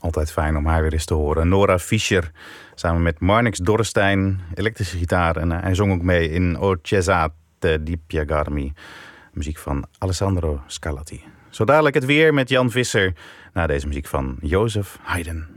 Altijd fijn om haar weer eens te horen. Nora Fischer, samen met Marnix Dorrestein, elektrische gitaar. En hij zong ook mee in O Cesate di Piegarmi. Muziek van Alessandro Scarlatti. Zo dadelijk het weer met Jan Visser. Na deze muziek van Jozef Haydn.